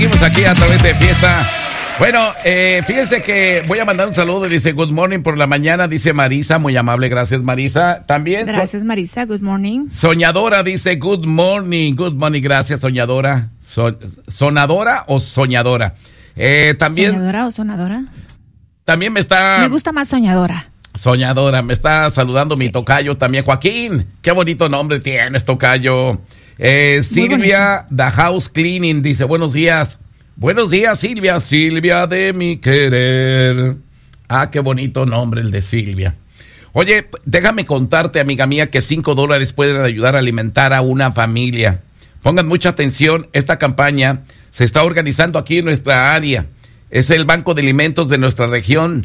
Seguimos aquí a través de Fiesta. Bueno, fíjense que voy a mandar un saludo. Dice good morning por la mañana, dice Marisa, muy amable, gracias Marisa. También gracias Marisa, good morning. Soñadora dice good morning, gracias Soñadora. ¿Sonadora o soñadora? También ¿Soñadora o sonadora? También me gusta más soñadora. Soñadora, me está saludando mi tocayo también, Joaquín. Qué bonito nombre tienes, tocayo. Silvia, The House Cleaning, dice, buenos días. Buenos días, Silvia. Silvia de mi querer. Ah, qué bonito nombre el de Silvia. Oye, déjame contarte, amiga mía, que $5 pueden ayudar a alimentar a una familia. Pongan mucha atención, esta campaña se está organizando aquí en nuestra área. Es el Banco de Alimentos de nuestra región.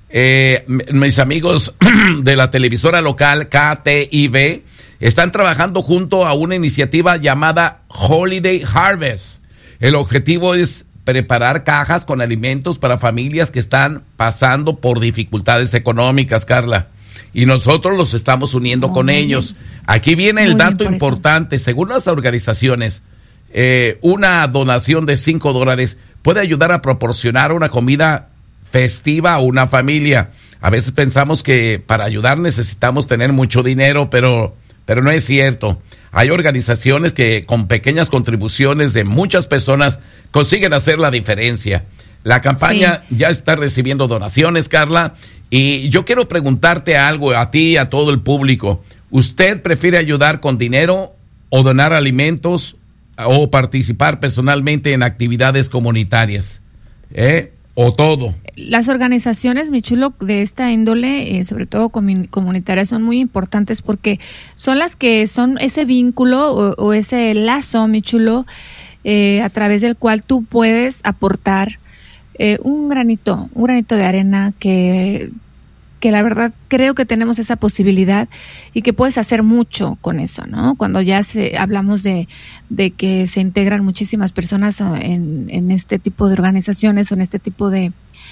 Mis amigos de la televisora local KTIV están trabajando junto a una iniciativa llamada Holiday Harvest. El objetivo es preparar cajas con alimentos para familias que están pasando por dificultades económicas, Carla. Y nosotros los estamos uniendo con ellos. Aquí viene el dato importante. Según las organizaciones, una donación de $5 puede ayudar a proporcionar una comida festiva a una familia. A veces pensamos que para ayudar necesitamos tener mucho dinero, pero no es cierto. Hay organizaciones que con pequeñas contribuciones de muchas personas consiguen hacer la diferencia. La campaña ya está recibiendo donaciones, Carla, y yo quiero preguntarte algo a ti y a todo el público. ¿Usted prefiere ayudar con dinero o donar alimentos o participar personalmente en actividades comunitarias? ¿O todo? Las organizaciones, mi chulo, de esta índole, sobre todo comunitarias, son muy importantes porque son las que son ese vínculo o ese lazo, mi chulo, a través del cual tú puedes aportar un granito de arena que la verdad creo que tenemos esa posibilidad y que puedes hacer mucho con eso, ¿no? Cuando ya hablamos de que se integran muchísimas personas en este tipo de organizaciones o en este tipo de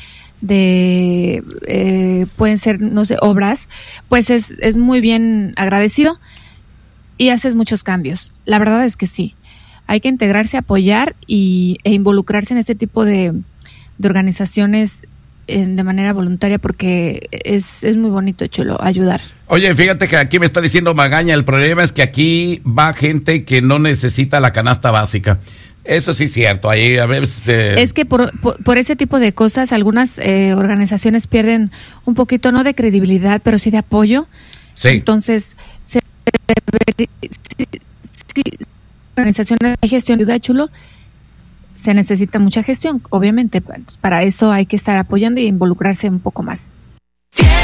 pueden ser, no sé, obras, pues es muy bien agradecido y haces muchos cambios. La verdad es que sí, hay que integrarse, apoyar e involucrarse en este tipo de organizaciones de manera voluntaria porque es muy bonito, chulo, ayudar. Oye, fíjate que aquí me está diciendo Magaña, el problema es que aquí va gente que no necesita la canasta básica. Eso sí es cierto, ahí a veces... Es que por ese tipo de cosas algunas organizaciones pierden un poquito, no de credibilidad, pero sí de apoyo. Sí. Entonces, organizaciones de gestión de ayuda, chulo, se necesita mucha gestión, obviamente. Para eso hay que estar apoyando y involucrarse un poco más.